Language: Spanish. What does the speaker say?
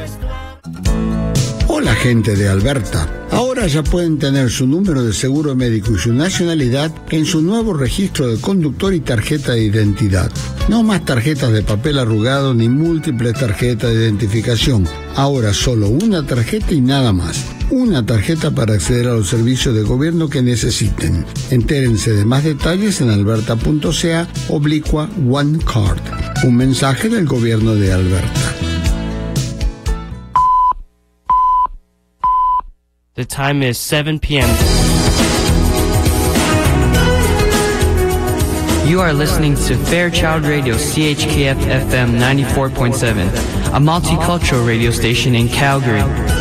Hola gente de Alberta. Ahora ya pueden tener su número de seguro médico y su nacionalidad en su nuevo registro de conductor y tarjeta de identidad. No más tarjetas de papel arrugado ni múltiples tarjetas de identificación. Ahora solo una tarjeta y nada más. Una tarjeta para acceder a los servicios de gobierno que necesiten. Entérense de más detalles en alberta.ca/OneCard. Un mensaje del gobierno de Alberta. The time is 7 p.m. You are listening to Fairchild Radio CHKF FM 94.7, a multicultural radio station in Calgary.